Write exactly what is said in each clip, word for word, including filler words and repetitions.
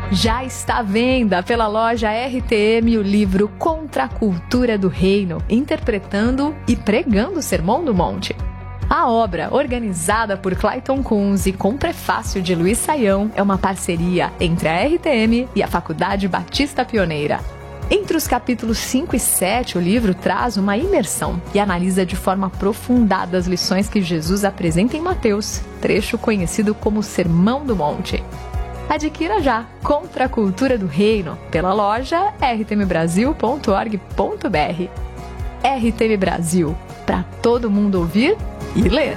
Já está à venda pela loja R T M o livro Contra a Cultura do Reino, interpretando e pregando o Sermão do Monte. A obra, organizada por Clayton Kunz e com prefácio de Luiz Saião, é uma parceria entre a R T M e a Faculdade Batista Pioneira. Entre os capítulos cinco e sete, o livro traz uma imersão e analisa de forma aprofundada as lições que Jesus apresenta em Mateus, trecho conhecido como Sermão do Monte. Adquira já Contra a Cultura do Reino pela loja r t m brasil ponto org ponto b r. R T M Brasil, para todo mundo ouvir e ler.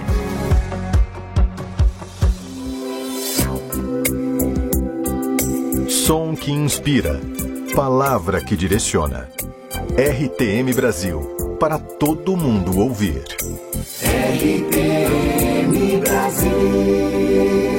Som que inspira, palavra que direciona. R T M Brasil, para todo mundo ouvir. R T M Brasil.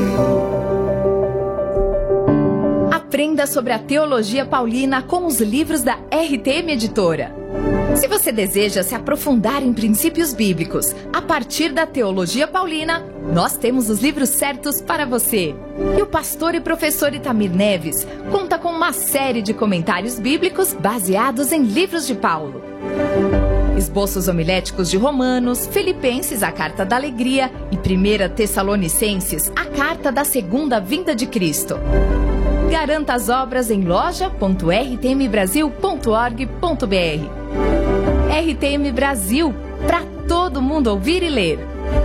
Aprenda sobre a teologia paulina com os livros da R T M Editora. Se você deseja se aprofundar em princípios bíblicos a partir da teologia paulina, nós temos os livros certos para você. E o pastor e professor Itamir Neves conta com uma série de comentários bíblicos baseados em livros de Paulo. Esboços homiléticos de Romanos, Filipenses, a Carta da Alegria e primeira Tessalonicenses, a Carta da Segunda Vinda de Cristo. Garanta as obras em loja ponto r t m brasil ponto org ponto b r. R T M Brasil, para todo mundo ouvir e ler.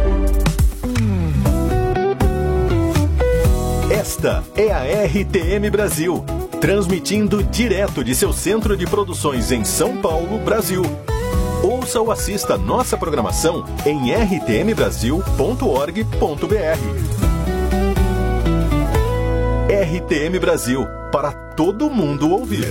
Esta é a R T M Brasil, transmitindo direto de seu centro de produções em São Paulo, Brasil. Ouça ou assista nossa programação em r t m brasil ponto org ponto b r. R T M Brasil, para todo mundo ouvir.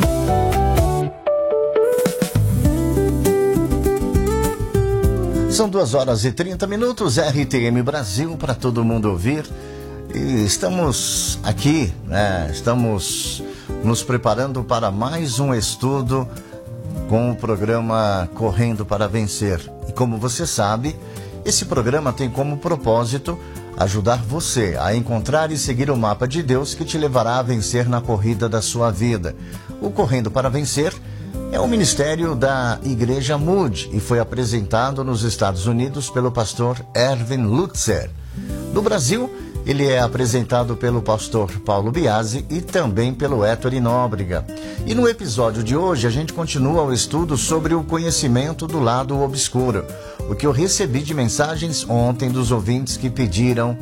São duas horas e trinta minutos, R T M Brasil, para todo mundo ouvir. E estamos aqui, né, estamos nos preparando para mais um estudo com o programa Correndo para Vencer. E como você sabe, esse programa tem como propósito ajudar você a encontrar e seguir o mapa de Deus que te levará a vencer na corrida da sua vida. O Correndo para Vencer é um ministério da Igreja Moody e foi apresentado nos Estados Unidos pelo pastor Erwin Lutzer. No Brasil, ele é apresentado pelo pastor Paulo Biasi e também pelo Ettore Nóbrega. E no episódio de hoje, a gente continua o estudo sobre o conhecimento do lado obscuro, o que eu recebi de mensagens ontem dos ouvintes que pediram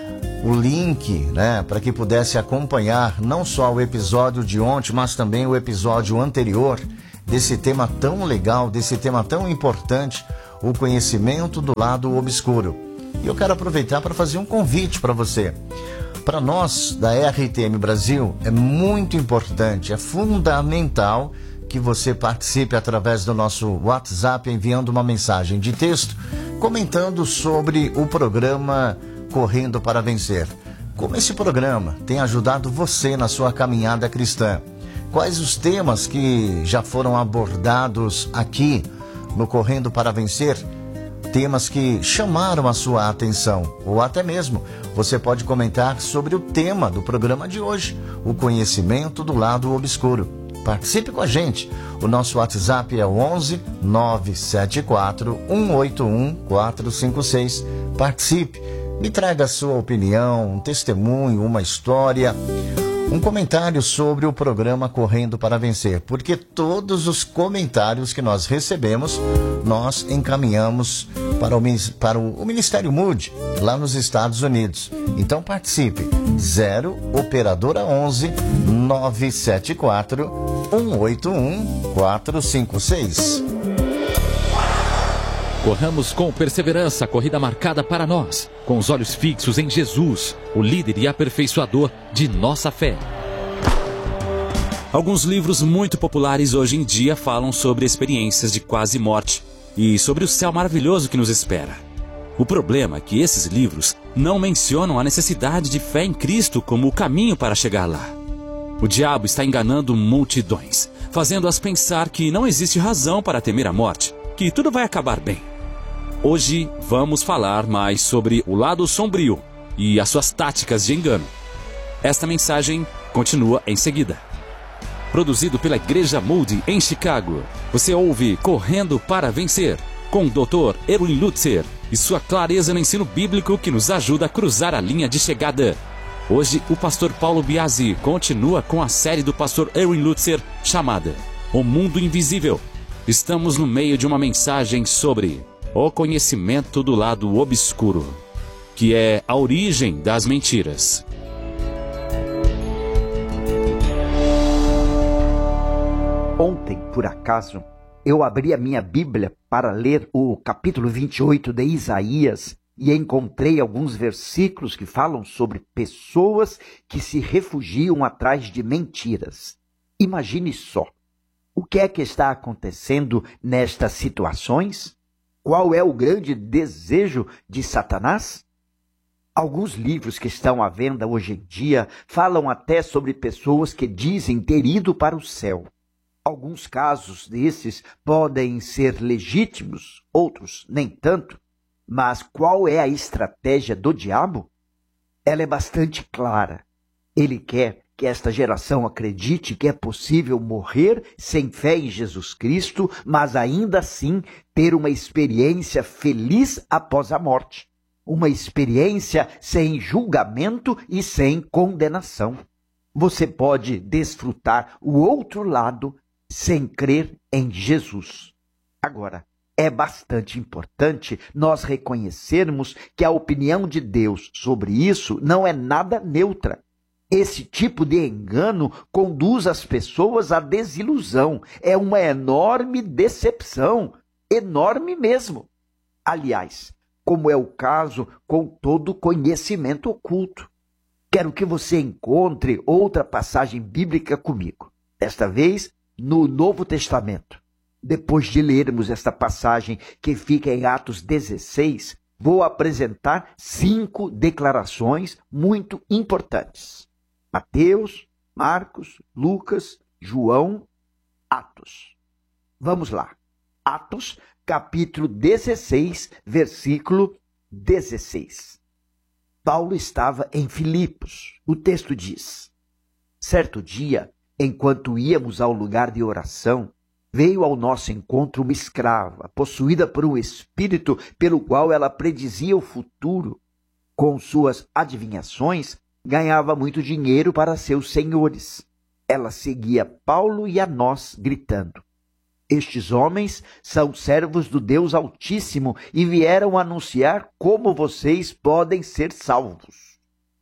o link, né, para que pudesse acompanhar não só o episódio de ontem, mas também o episódio anterior desse tema tão legal, desse tema tão importante, o conhecimento do lado obscuro. E eu quero aproveitar para fazer um convite para você. Para nós, da R T M Brasil, é muito importante, é fundamental que você participe através do nosso WhatsApp, enviando uma mensagem de texto, comentando sobre o programa Correndo para Vencer. Como esse programa tem ajudado você na sua caminhada cristã? Quais os temas que já foram abordados aqui no Correndo para Vencer? Temas que chamaram a sua atenção, ou até mesmo você pode comentar sobre o tema do programa de hoje, o conhecimento do lado obscuro. Participe com a gente. O nosso WhatsApp é o onze nove sete quatro um oito um quatro cinco seis. Participe, me traga a sua opinião, um testemunho, uma história, um comentário sobre o programa Correndo para Vencer, porque todos os comentários que nós recebemos, nós encaminhamos para o, para o Ministério Moody, lá nos Estados Unidos. Então participe, zero operadora onze nove sete quatro um oito um quatro cinco seis. Corramos com perseverança a corrida marcada para nós, com os olhos fixos em Jesus, o líder e aperfeiçoador de nossa fé. Alguns livros muito populares hoje em dia falam sobre experiências de quase morte e sobre o céu maravilhoso que nos espera. O problema é que esses livros não mencionam a necessidade de fé em Cristo como o caminho para chegar lá. O diabo está enganando multidões, fazendo-as pensar que não existe razão para temer a morte, que tudo vai acabar bem. Hoje vamos falar mais sobre o lado sombrio e as suas táticas de engano. Esta mensagem continua em seguida. Produzido pela Igreja Moody em Chicago, você ouve Correndo para Vencer, com o doutor Erwin Lutzer e sua clareza no ensino bíblico que nos ajuda a cruzar a linha de chegada. Hoje, o pastor Paulo Biasi continua com a série do pastor Erwin Lutzer chamada O Mundo Invisível. Estamos no meio de uma mensagem sobre o conhecimento do lado obscuro, que é a origem das mentiras. Ontem, por acaso, eu abri a minha Bíblia para ler o capítulo vinte e oito de Isaías e encontrei alguns versículos que falam sobre pessoas que se refugiam atrás de mentiras. Imagine só, o que é que está acontecendo nestas situações? Qual é o grande desejo de Satanás? Alguns livros que estão à venda hoje em dia falam até sobre pessoas que dizem ter ido para o céu. Alguns casos desses podem ser legítimos, outros nem tanto. Mas qual é a estratégia do diabo? Ela é bastante clara. Ele quer que esta geração acredite que é possível morrer sem fé em Jesus Cristo, mas ainda assim ter uma experiência feliz após a morte. Uma experiência sem julgamento e sem condenação. Você pode desfrutar o outro lado sem crer em Jesus. Agora, é bastante importante nós reconhecermos que a opinião de Deus sobre isso não é nada neutra. Esse tipo de engano conduz as pessoas à desilusão. É uma enorme decepção, enorme mesmo. Aliás, como é o caso com todo conhecimento oculto. Quero que você encontre outra passagem bíblica comigo. Desta vez, no Novo Testamento. Depois de lermos esta passagem que fica em Atos dezesseis, vou apresentar cinco declarações muito importantes. Mateus, Marcos, Lucas, João, Atos. Vamos lá. Atos, capítulo dezesseis, versículo dezesseis. Paulo estava em Filipos. O texto diz: certo dia, enquanto íamos ao lugar de oração, veio ao nosso encontro uma escrava, possuída por um espírito pelo qual ela predizia o futuro. Com suas adivinhações, ganhava muito dinheiro para seus senhores. Ela seguia Paulo e a nós, gritando: estes homens são servos do Deus Altíssimo e vieram anunciar como vocês podem ser salvos.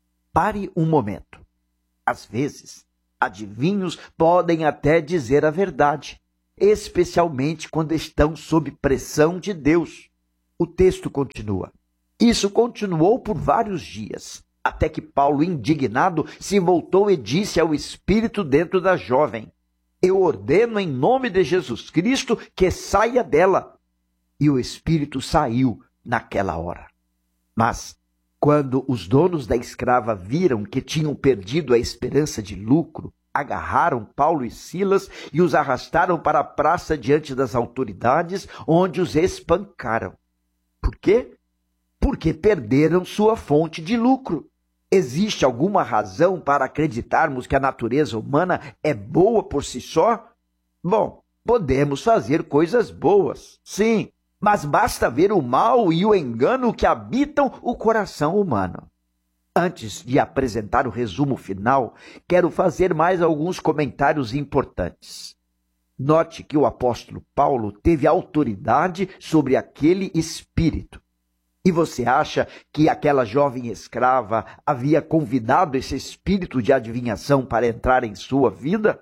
Pare um momento. Às vezes, adivinhos podem até dizer a verdade, especialmente quando estão sob pressão de Deus. O texto continua. Isso continuou por vários dias, até que Paulo, indignado, se voltou e disse ao espírito dentro da jovem: eu ordeno em nome de Jesus Cristo que saia dela. E o espírito saiu naquela hora. Mas, quando os donos da escrava viram que tinham perdido a esperança de lucro, agarraram Paulo e Silas e os arrastaram para a praça diante das autoridades, onde os espancaram. Por quê? Porque perderam sua fonte de lucro. Existe alguma razão para acreditarmos que a natureza humana é boa por si só? Bom, podemos fazer coisas boas, sim, mas basta ver o mal e o engano que habitam o coração humano. Antes de apresentar o resumo final, quero fazer mais alguns comentários importantes. Note que o apóstolo Paulo teve autoridade sobre aquele espírito. E você acha que aquela jovem escrava havia convidado esse espírito de adivinhação para entrar em sua vida?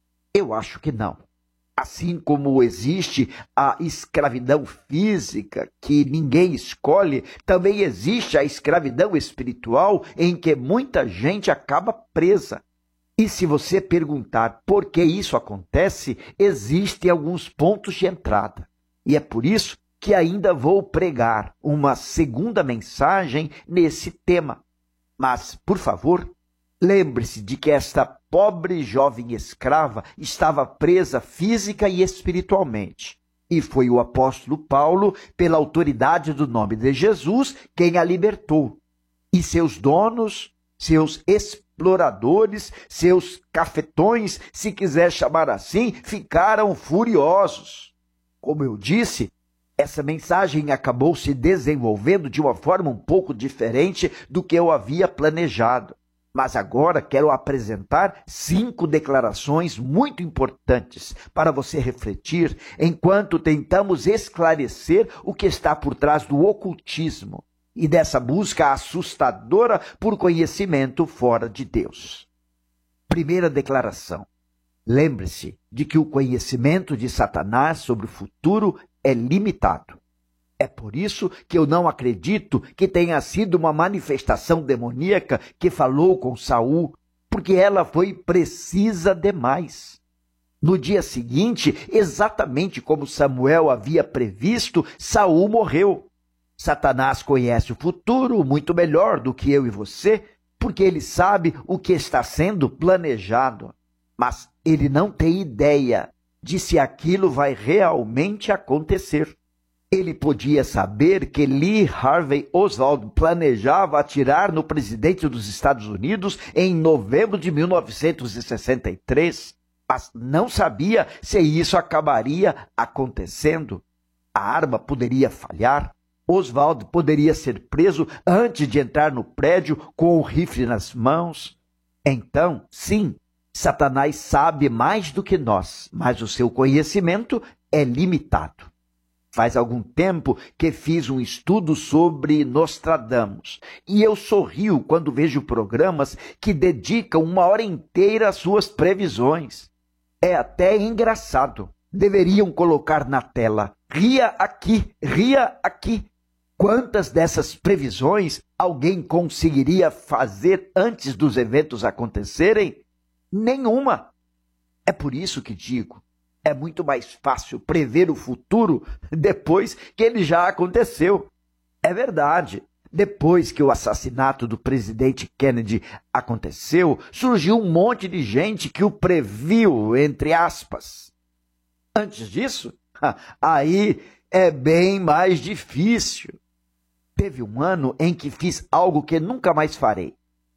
Eu acho que não. Assim como existe a escravidão física, que ninguém escolhe, também existe a escravidão espiritual, em que muita gente acaba presa. E se você perguntar por que isso acontece, existem alguns pontos de entrada. E é por isso que ainda vou pregar uma segunda mensagem nesse tema. Mas, por favor, lembre-se de que esta pobre jovem escrava estava presa física e espiritualmente. E foi o apóstolo Paulo, pela autoridade do nome de Jesus, quem a libertou. E seus donos, seus espíritos, exploradores, seus cafetões, se quiser chamar assim, ficaram furiosos. Como eu disse, essa mensagem acabou se desenvolvendo de uma forma um pouco diferente do que eu havia planejado. Mas agora quero apresentar cinco declarações muito importantes para você refletir enquanto tentamos esclarecer o que está por trás do ocultismo e dessa busca assustadora por conhecimento fora de Deus. Primeira declaração. Lembre-se de que o conhecimento de Satanás sobre o futuro é limitado. É por isso que eu não acredito que tenha sido uma manifestação demoníaca que falou com Saul, porque ela foi precisa demais. No dia seguinte, exatamente como Samuel havia previsto, Saul morreu. Satanás conhece o futuro muito melhor do que eu e você, porque ele sabe o que está sendo planejado. Mas ele não tem ideia de se aquilo vai realmente acontecer. Ele podia saber que Lee Harvey Oswald planejava atirar no presidente dos Estados Unidos em novembro de mil novecentos e sessenta e três, mas não sabia se isso acabaria acontecendo. A arma poderia falhar, Oswald poderia ser preso antes de entrar no prédio com o rifle nas mãos. Então, sim, Satanás sabe mais do que nós, mas o seu conhecimento é limitado. Faz algum tempo que fiz um estudo sobre Nostradamus e eu sorrio quando vejo programas que dedicam uma hora inteira às suas previsões. É até engraçado. Deveriam colocar na tela, ria aqui, ria aqui. Quantas dessas previsões alguém conseguiria fazer antes dos eventos acontecerem? Nenhuma. É por isso que digo, é muito mais fácil prever o futuro depois que ele já aconteceu. É verdade. Depois que o assassinato do presidente Kennedy aconteceu, surgiu um monte de gente que o previu, entre aspas. Antes disso, aí é bem mais difícil. Teve um ano em que fiz algo que nunca mais farei.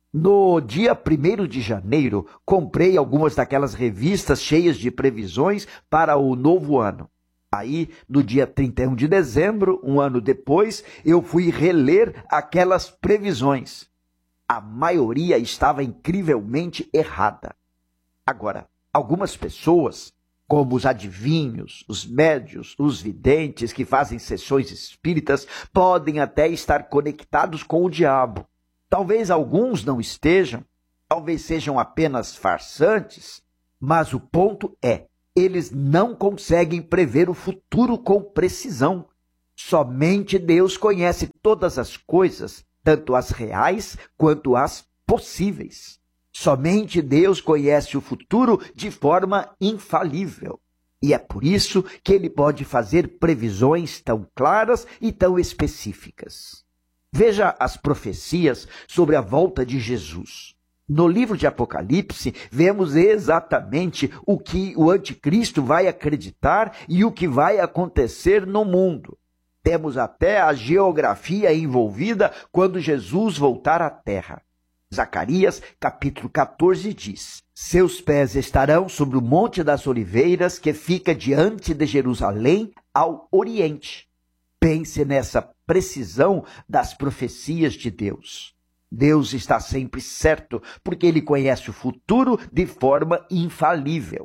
No dia primeiro de janeiro, comprei algumas daquelas revistas cheias de previsões para o novo ano. Aí, no dia trinta e um de dezembro, um ano depois, eu fui reler aquelas previsões. A maioria estava incrivelmente errada. Agora, algumas pessoas, como os adivinhos, os médios, os videntes que fazem sessões espíritas, podem até estar conectados com o diabo. Talvez alguns não estejam, talvez sejam apenas farsantes, mas o ponto é, eles não conseguem prever o futuro com precisão. Somente Deus conhece todas as coisas, tanto as reais quanto as possíveis. Somente Deus conhece o futuro de forma infalível. E é por isso que ele pode fazer previsões tão claras e tão específicas. Veja as profecias sobre a volta de Jesus. No livro de Apocalipse, vemos exatamente o que o anticristo vai acreditar e o que vai acontecer no mundo. Temos até a geografia envolvida quando Jesus voltar à terra. Zacarias, capítulo quatorze, diz: seus pés estarão sobre o Monte das Oliveiras, que fica diante de Jerusalém, ao oriente. Pense nessa precisão das profecias de Deus. Deus está sempre certo, porque ele conhece o futuro de forma infalível.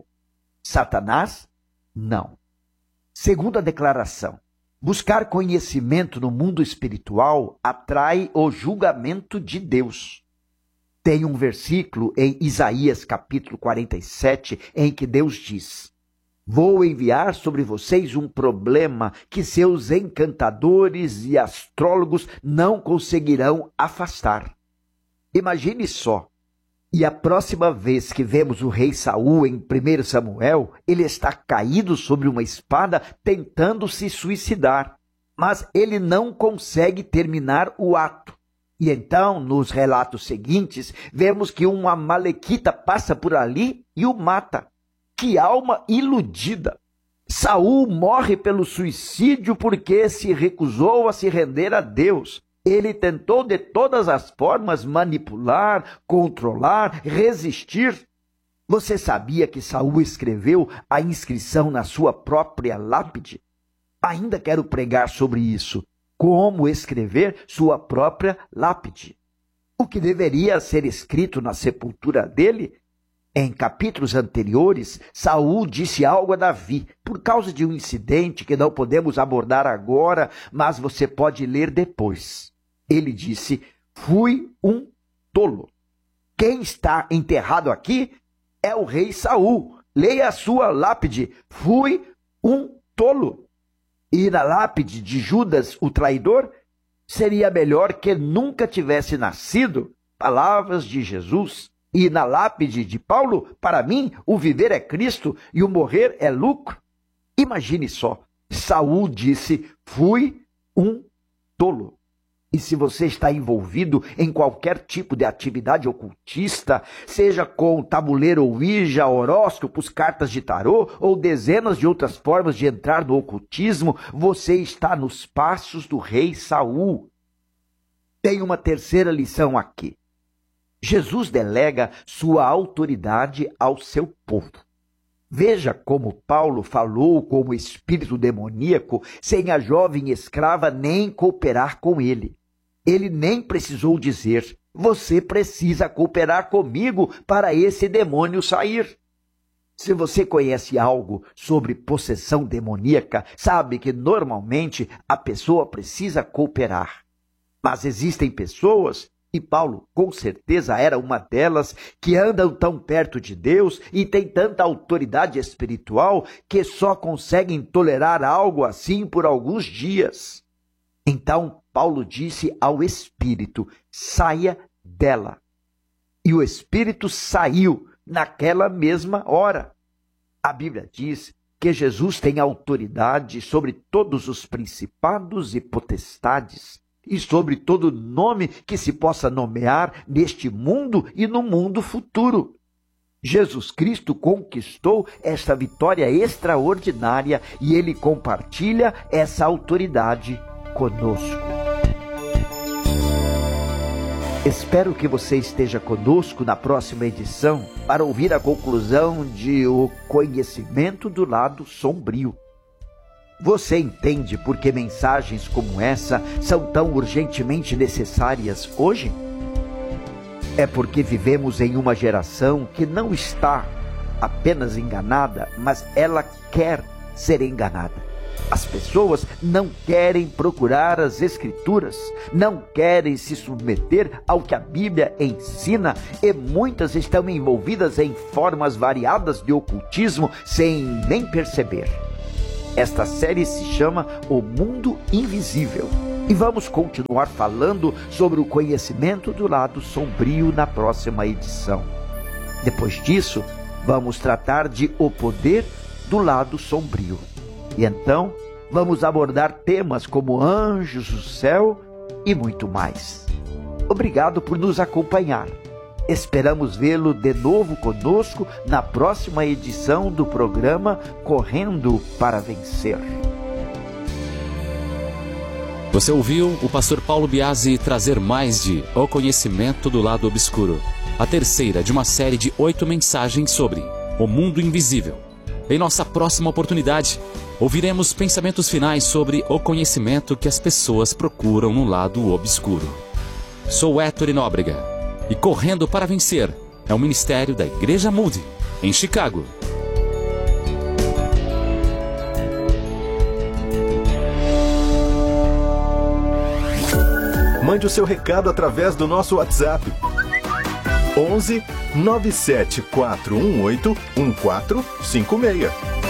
Satanás, não. Segunda declaração. Buscar conhecimento no mundo espiritual atrai o julgamento de Deus. Tem um versículo em Isaías capítulo quarenta e sete em que Deus diz: vou enviar sobre vocês um problema que seus encantadores e astrólogos não conseguirão afastar. Imagine só. E a próxima vez que vemos o rei Saul em primeiro Samuel, ele está caído sobre uma espada tentando se suicidar. Mas ele não consegue terminar o ato. E então, nos relatos seguintes, vemos que uma amalequita passa por ali e o mata. Que alma iludida! Saul morre pelo suicídio porque se recusou a se render a Deus. Ele tentou de todas as formas manipular, controlar, resistir. Você sabia que Saul escreveu a inscrição na sua própria lápide? Ainda quero pregar sobre isso. Como escrever sua própria lápide. O que deveria ser escrito na sepultura dele? Em capítulos anteriores, Saul disse algo a Davi, por causa de um incidente que não podemos abordar agora, mas você pode ler depois. Ele disse, fui um tolo. Quem está enterrado aqui é o rei Saul. Leia a sua lápide, fui um tolo. E na lápide de Judas, o traidor, seria melhor que nunca tivesse nascido. Palavras de Jesus. E na lápide de Paulo, para mim, o viver é Cristo e o morrer é lucro. Imagine só, Saul disse, fui um tolo. E se você está envolvido em qualquer tipo de atividade ocultista, seja com tabuleiro Ouija, horóscopos, cartas de tarô ou dezenas de outras formas de entrar no ocultismo, você está nos passos do rei Saul. Tem uma terceira lição aqui. Jesus delega sua autoridade ao seu povo. Veja como Paulo falou com o espírito demoníaco sem a jovem escrava nem cooperar com ele. Ele nem precisou dizer, você precisa cooperar comigo para esse demônio sair. Se você conhece algo sobre possessão demoníaca, sabe que normalmente a pessoa precisa cooperar. Mas existem pessoas, e Paulo com certeza era uma delas, que andam tão perto de Deus e têm tanta autoridade espiritual que só conseguem tolerar algo assim por alguns dias. Então Paulo disse ao Espírito, saia dela. E o Espírito saiu naquela mesma hora. A Bíblia diz que Jesus tem autoridade sobre todos os principados e potestades e sobre todo nome que se possa nomear neste mundo e no mundo futuro. Jesus Cristo conquistou esta vitória extraordinária e ele compartilha essa autoridade conosco. Espero que você esteja conosco na próxima edição para ouvir a conclusão de O Conhecimento do Lado Sombrio. Você entende por que mensagens como essa são tão urgentemente necessárias hoje? É porque vivemos em uma geração que não está apenas enganada, mas ela quer ser enganada. As pessoas não querem procurar as Escrituras, não querem se submeter ao que a Bíblia ensina e muitas estão envolvidas em formas variadas de ocultismo sem nem perceber. Esta série se chama O Mundo Invisível e vamos continuar falando sobre o conhecimento do lado sombrio na próxima edição. Depois disso, vamos tratar de O Poder do Lado Sombrio. E então, vamos abordar temas como anjos do céu e muito mais. Obrigado por nos acompanhar. Esperamos vê-lo de novo conosco na próxima edição do programa Correndo para Vencer. Você ouviu o pastor Paulo Biasi trazer mais de O Conhecimento do Lado Obscuro, a terceira de uma série de oito mensagens sobre o mundo invisível. Em nossa próxima oportunidade, ouviremos pensamentos finais sobre o conhecimento que as pessoas procuram no lado obscuro. Sou Héctor Nóbrega e Correndo para Vencer é um ministério da Igreja Moody, em Chicago. Mande o seu recado através do nosso WhatsApp. onze nove sete quatro um oito um quatro cinco seis.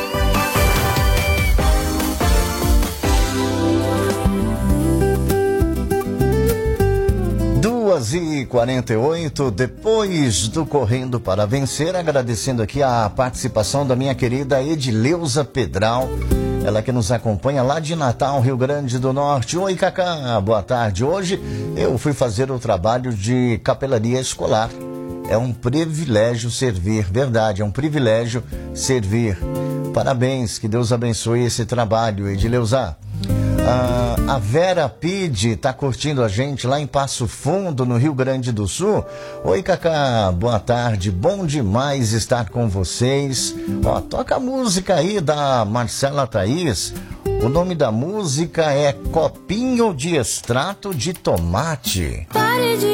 duas e quarenta e oito, depois do Correndo para Vencer, agradecendo aqui a participação da minha querida Edileuza Pedral, ela que nos acompanha lá de Natal, Rio Grande do Norte. Oi, Cacá, boa tarde. Hoje eu fui fazer o trabalho de capelania escolar. É um privilégio servir, verdade, é um privilégio servir. Parabéns, que Deus abençoe esse trabalho, Edileuza. Ah, a Vera Pide tá curtindo a gente lá em Passo Fundo, no Rio Grande do Sul. Oi, Cacá, boa tarde, bom demais estar com vocês. Ó, toca a música aí da Marcela Thaís. O nome da música é Copinho de Extrato de Tomate. Pare de